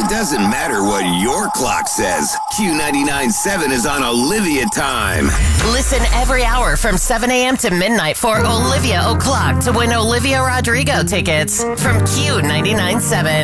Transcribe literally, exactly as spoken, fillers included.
It doesn't matter what your clock says. Q ninety-nine point seven is on Olivia time. Listen every hour from seven a.m. to midnight for Olivia O'Clock to win Olivia Rodrigo tickets from Q ninety-nine point seven.